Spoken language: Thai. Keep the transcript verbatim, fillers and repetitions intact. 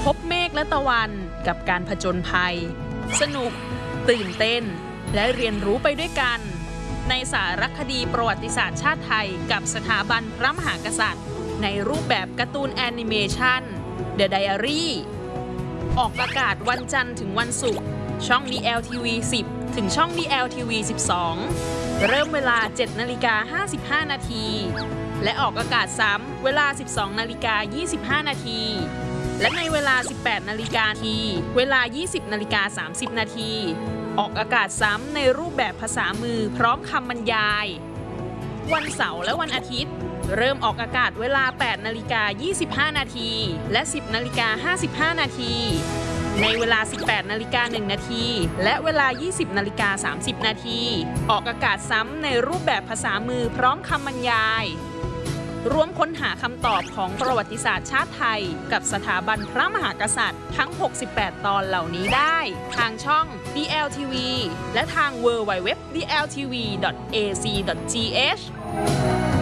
พบเมฆและตะวันกับการผจญภัยสนุกตื่นเต้นและเรียนรู้ไปด้วยกันในสารคดีประวัติศาสตร์ชาติไทยกับสถาบันพระมหากษัตริย์ในรูปแบบการ์ตูนแอนิเมชัน The Diary ออกอากาศวันจันทร์ถึงวันศุกร์ช่อง ดี แอล ที วี สิบ ถึงช่อง ดี แอล ที วี สิบสอง เริ่มเวลา เจ็ดนาฬิกาห้าสิบห้านาทีและออกอากาศซ้ำเวลา สิบสองนาฬิกายี่สิบห้านาทีและในเวลา สิบแปดนาฬิกาทีเวลา ยี่สิบนาฬิกาสามสิบนาทีออกอากาศซ้ำในรูปแบบภาษามือพร้อมคำบรรยายวันเสาร์และวันอาทิตย์เริ่มออกอากาศเวลา แปดนาฬิกายี่สิบห้านาทีและ สิบนาฬิกาห้าสิบห้านาทีในเวลา สิบแปดนาฬิกาหนึ่งนาทีและเวลา ยี่สิบนาฬิกาสามสิบนาทีออกอากาศซ้ำในรูปแบบภาษามือพร้อมคำบรรยายร่วมค้นหาคำตอบของประวัติศาสตร์ชาติไทยกับสถาบันพระมหากษัตริย์ทั้ง หกสิบแปด ตอนเหล่านี้ได้ทางช่อง ดี แอล ที วี และทาง ดับเบิลยู ดับเบิลยู ดับเบิลยู ดอท ดี แอล ที วี ดอท เอ ซี ดอท จี เอช